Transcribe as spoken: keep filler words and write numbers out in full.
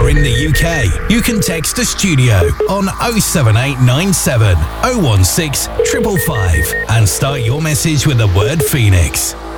you're in the U K, you can text the studio on oh seven eight nine seven oh one six five five five and start your message with the word Phoenix.